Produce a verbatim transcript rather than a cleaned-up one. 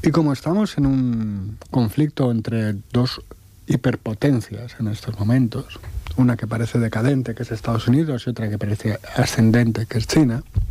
Y como estamos en un conflicto entre dos hiperpotencias en estos momentos, una que parece decadente, que es Estados Unidos, y otra que parece ascendente, que es China,